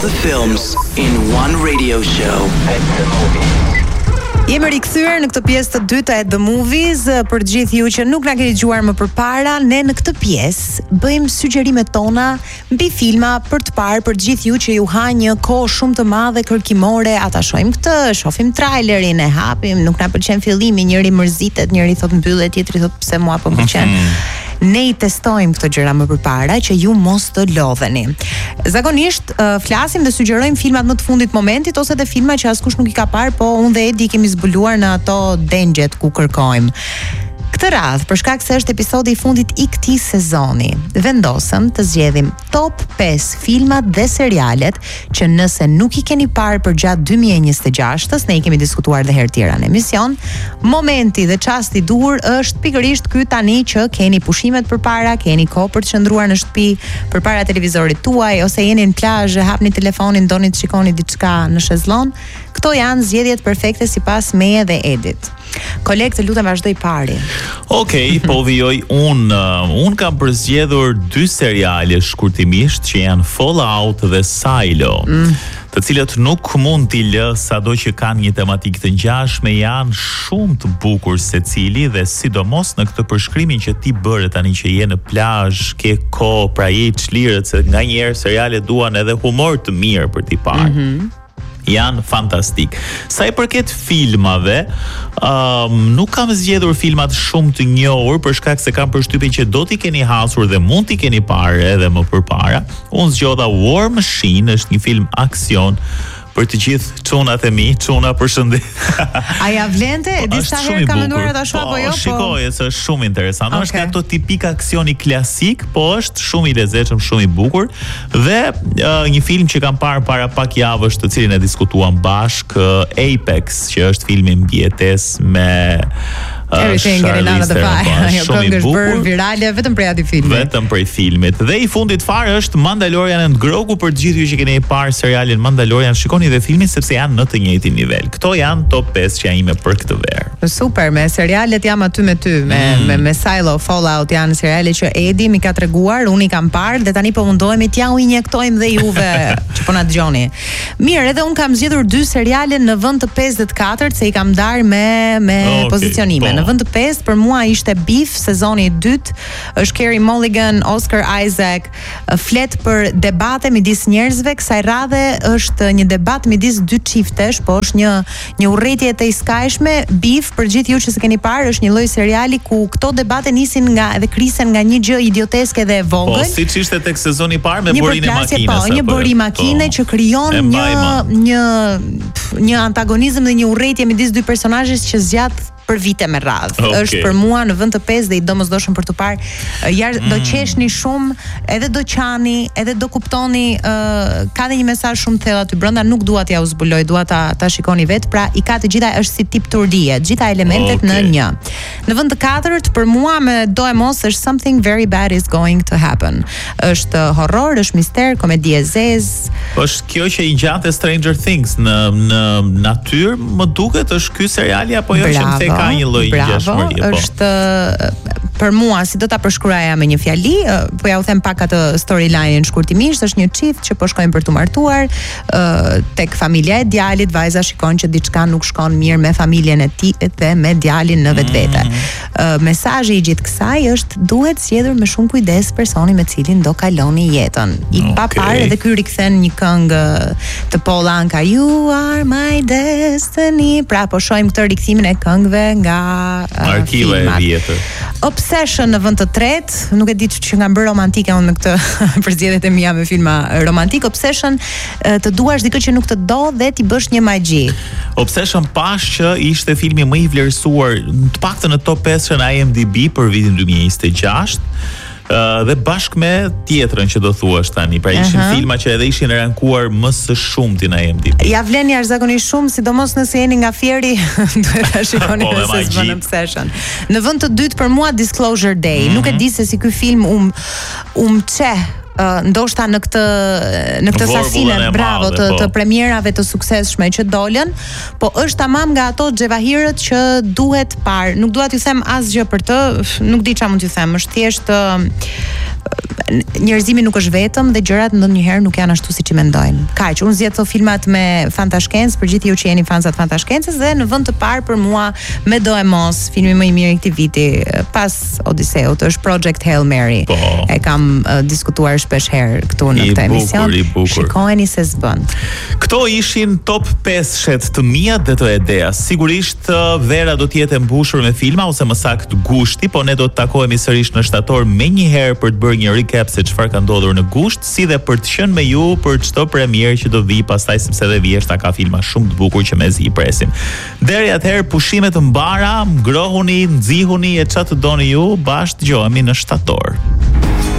the films in one radio show. Jemi rikthyer në këtë pjesë të dytë e The Movies. Për të gjithë ju që nuk na keni dëgjuar më përpara, ne në këtë pjesë bëjmë sugjerimet tona mbi filma për të parë për të gjithë ju që ju ha një kohë shumë të madhe kërkimore, ata shohim këtë, shohim trailerin, e hapim, nuk na pëlqen fillimi, njëri mërzitet, njëri thot mbyllet, tjetri thot pse mua po m'pëlqen. Ne i testojmë këto gjëra më përpara që ju mos të lodheni. Zakonisht flasim dhe sugjerojmë filmat më të fundit momentit ose dhe filma që askush nuk i ka parë, po unë dhe Edi kemi zbuluar në ato dengjet ku kërkojmë. Këtë radhë, për shkak se është episodi i fundit i këtij sezoni, vendosëm të zgjedhim top 5 filmat dhe serialet që nëse nuk i keni parë përgjatë 2026-s, ne i kemi diskutuar dhe herë tjera në emision, momenti dhe çasti i dur është pikërisht ky tani që keni pushimet përpara, keni kohë për të qëndruar në shtëpi përpara televizorit tuaj ose jeni në plazh e hapni telefonin, doni të shikoni diçka në shezllon. Këto janë zgjedhjet perfekte sipas meje dhe Edit. Koleg, të lutem vazhdoj pari. Okej, po vijoj un kam përzgjedhur 2 seriale shkurtimisht që janë Fallout dhe Silo. Të cilët nuk mund t'i lë sado që kanë një tematikë të ngjashme, janë shumë të bukur secili dhe sidomos në këtë përshkrimin që ti bëre tani që je në plazh, ke kohë, pra je i çlirët se nganjëherë serialet duan edhe humor të mirë për t'i parë. Janë fantastik. Sa i përket filmave, nuk kam zgjedhur filmat shumë të njohur për shkak se kam përshtypjen që do t'i keni hasur dhe mund t'i keni parë edhe më përpara. Unë zgjodha War Machine, është një film aksion për të gjithë çunat e mi, çuna përshëndet. A ja vlente? Disa herë kam menduar ta shoh apo jo? Shikoj, është shumë interesant. Okay. Është ato tipik aksioni klasik, po është shumë i lezetshëm, shumë i bukur dhe një film që kam parë para pak javësh, të cilin e diskutuam bashk, Apex, që është filmi mbietes me Everything Getting Out of the Fire. Ajo këngë është bërë virale vetëm prej atij filmi. Vetëm prej filmit. Dhe i fundit fare është Mandalorian and Grogu, për të gjithë ju që keni parë serialin Mandalorian, shikoni dhe filmin sepse janë në të njëjtin nivel. Këto janë top 5 që janë ime për këtë verë. Super, me serialet jam aty me ty, me Silo, Fallout janë seriale që Edi mi ka treguar, unë i kam parë dhe tani po mundohemi t'ja u injektojmë dhe juve që po na dëgjoni. Mirë, edhe unë kam zgjedhur 2 seriale në vend të 54 se i kam darë me pozicionime. Në vend të 5 për mua ishte Beef, sezoni i dytë, është Carey Mulligan, Oscar Isaac, flet për debate midis njerëzve, kësaj radhe është një debat midis 2 çiftesh, po është një urrëtie e skajshme. Beef, për gjithë ju që s'e keni parë, është një lloj seriali ku këto debate nisin nga dhe krisen nga një gjë idioteske dhe e vogël. Po, siç ishte tek sezoni i parë me burinë e makinës. Po, një burim makine që krijon një antagonizëm dhe një urrëtie midis 2 personazhesh që zgjat për vite me radhë. Është për mua në vend të 5 dhe i domosdoshëm për të parë. Do qeshni shumë, edhe do qani, edhe do kuptoni, ka dhe një mesazh shumë thellë aty brenda, nuk dua t'ja u zbuloj, dua ta shikoni vetë, pra i ka të gjitha, është si tip turdie, gjitha elementet në një. Në vend të 4 për mua me do e mos është Something Very Bad Is Going to Happen. Është horror, është mister, komedi e zezë. Është kjo që i gjatë Stranger Things në natyrë, më duket është ky seriali apo jo që ka një lloj ngjashmërie, po. Është për mua, si do ta përshkruaja me një fjali, po ja u them pak atë storyline-in shkurtimisht, është një çift që po shkojnë për të martuar, tek familja e djalit, vajza shikon që diçka nuk shkon mirë me familjen e tij dhe me djalin në vetvete. Mesazhi i gjithë kësaj është duhet zgjedhur me shumë kujdes personin me cilin do kaloni jetën. I pa parë edhe ky rikthen një këngë të Paul Anka, You Are My Destiny. Pra po shohim këtë rikthimin e këngëve nga arkiva e vjetër. Obsession në vend të 3, nuk e di që nga bërë romantike unë me këtë përzgjedhjet e mia me filma romantik. Obsession, të duash dikë që nuk të do dhe ti bësh një magji. Obsession pash që ishte filmi më i vlerësuar, të paktën në top 5 në IMDb për vitin 2026. Dhe bashkë me tjetrën që do thuash tani, pra ishin filma që edhe ishin rankuar më së shumti në IMDb. Ja vlen jashtëzakonisht shumë, sidomos nëse jeni nga Fieri, duhet ta shikoni nëse s'bën Obsession. Në vend të dytë për mua Disclosure Day. Nuk e di se si ky film ndoshta në këtë sasinë bravo të premierave të suksesshme që dolën, po është tamam nga ato xhevahirët që duhet parë. Nuk dua t'ju them asgjë për të, nuk di çfarë mund t'ju them, është thjesht njerëzimi nuk është vetëm dhe gjërat ndonjëherë nuk janë ashtu siç i mendojnë. Kaq, unë zgjedh këto filmat me fantashkencë për gjithë ju që jeni fansat fantashkencës dhe në vend të parë për mua me Doemos, filmi më i mirë i këtij viti pas Odiseut, është Project Hail Mary. Po. E kam diskutuar shpesh herë këtu në këtë emision. Shikojeni se s'bën. Këto ishin top 5 shet të mia dhe të Edeas. Sigurisht vera do të jetë e mbushur me filma ose më saktë gushti, po ne do të takohemi sërish në shtator menjëherë për të bërë një recap se çfarë ka ndodhur në gusht, si dhe për të qenë me ju për çdo premierë që do vi pastaj, sepse edhe vjeshta ka filma shumë të bukur që mezi i presin. Deri atëherë, pushime të mbara, ngrohuni, nxihuni e çfarë të doni ju, bashkë dëgjohemi në shtator.